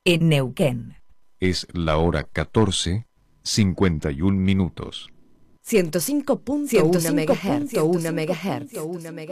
en Neuquén. Es la hora 14:51 minutos. 105.1 MHz.